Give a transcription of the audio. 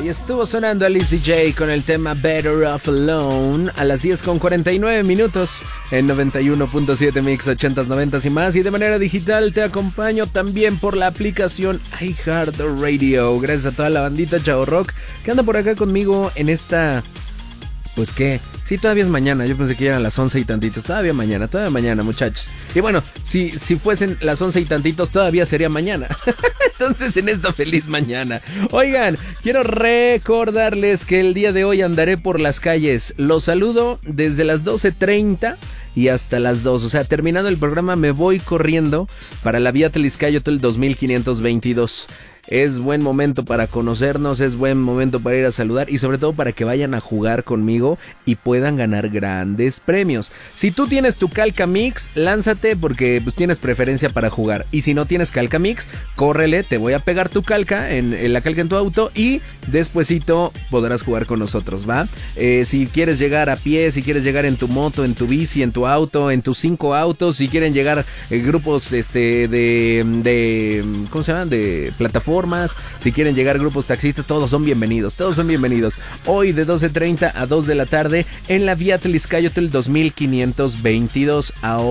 Ahí estuvo sonando Alice DJ con el tema Better Off Alone a las 10:49 en 91.7 Mix 80s, 90s y más. Y de manera digital te acompaño también por la aplicación iHeartRadio. Gracias a toda la bandita Chavo Rock que anda por acá conmigo en esta... Pues qué, sí, todavía es mañana. Yo pensé que eran las 11 y tantitos. Todavía mañana, muchachos. Y bueno, si fuesen las 11 y tantitos, todavía sería mañana. Entonces, en esta feliz mañana. Oigan, quiero recordarles que el día de hoy andaré por las calles. Los saludo desde las 12:30 y hasta las 2. O sea, terminando el programa me voy corriendo para la Vía Tliscayotl 2522. Es buen momento para conocernos, es buen momento para ir a saludar y sobre todo para que vayan a jugar conmigo y puedan ganar grandes premios. Si tú tienes tu Calca Mix, lánzate porque pues tienes preferencia para jugar. Y si no tienes Calca Mix, córrele, te voy a pegar tu calca en la calca en tu auto y despuesito podrás jugar con nosotros, ¿va? Si quieres llegar a pie, si quieres llegar en tu moto, en tu bici, en tu auto, en tus 5 autos, si quieren llegar grupos de ¿cómo se llaman? De plataformas. Si quieren llegar grupos taxistas, todos son bienvenidos. Hoy de 12:30 a 2 de la tarde en la Vía Tliscayotl 2522. Ahora